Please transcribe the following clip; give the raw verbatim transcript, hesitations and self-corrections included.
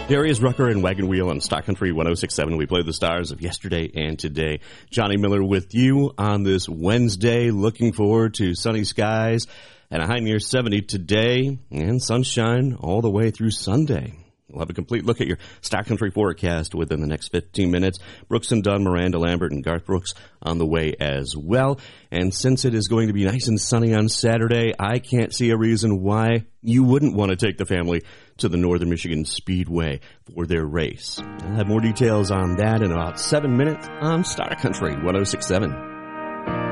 Darius Rucker and Wagon Wheel on Stock Country one oh six point seven. We played the stars of yesterday and today. Johnny Miller with you on this Wednesday. Looking forward to sunny skies and a high near seventy today and sunshine all the way through Sunday. We'll have a complete look at your Stock Country forecast within the next fifteen minutes. Brooks and Dunn, Miranda Lambert, and Garth Brooks on the way as well. And since it is going to be nice and sunny on Saturday, I can't see a reason why you wouldn't want to take the family to the Northern Michigan Speedway for their race. I'll have more details on that in about seven minutes on Stock Country one oh six point seven.